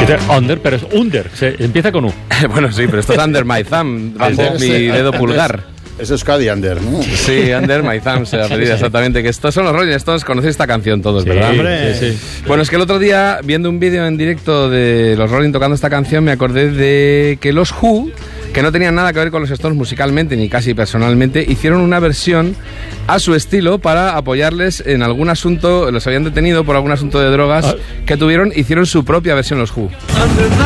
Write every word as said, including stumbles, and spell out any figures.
Dice under, pero es under, se empieza con U. Bueno, sí, pero esto es under my thumb, bajo mi dedo pulgar. Es Euskadi Under, ¿no? Sí, Under My Thumb se apellida exactamente. Que estos son los Rolling Stones, conocéis esta canción todos, Sí, ¿verdad? hombre. Sí, sí. Bueno, es que el otro día, viendo un vídeo en directo de los Rolling tocando esta canción, me acordé de que los Who, que no tenían nada que ver con los Stones musicalmente, ni casi personalmente, hicieron una versión a su estilo para apoyarles en algún asunto, los habían detenido por algún asunto de drogas que tuvieron, hicieron su propia versión los Who.